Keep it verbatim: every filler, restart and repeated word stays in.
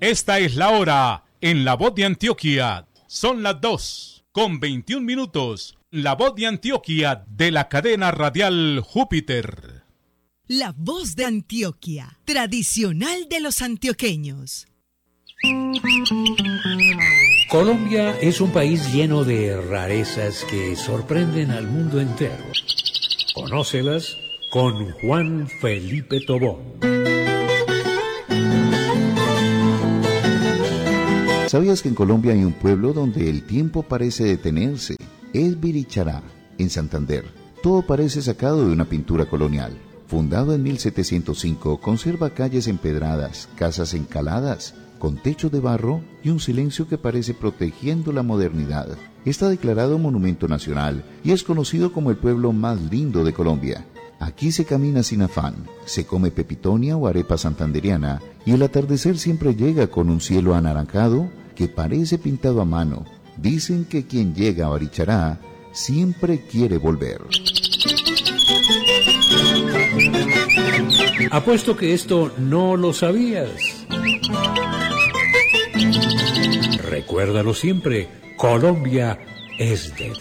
Esta es la hora en La Voz de Antioquia. Son las dos con veintiún minutos. La Voz de Antioquia de la cadena radial Júpiter. La Voz de Antioquia, tradicional de los antioqueños. Colombia es un país lleno de rarezas que sorprenden al mundo entero. Conócelas con Juan Felipe Tobón. ¿Sabías que en Colombia hay un pueblo donde el tiempo parece detenerse? Es Birichará, en Santander. Todo parece sacado de una pintura colonial. Fundado en mil setecientos cinco, conserva calles empedradas, casas encaladas, con techos de barro y un silencio que parece protegiendo la modernidad. Está declarado Monumento Nacional y es conocido como el pueblo más lindo de Colombia. Aquí se camina sin afán, se come pepitonia o arepa santanderiana y el atardecer siempre llega con un cielo anaranjado que parece pintado a mano. Dicen que quien llega a Birichará siempre quiere volver. Apuesto que esto no lo sabías. Recuérdalo siempre, Colombia es de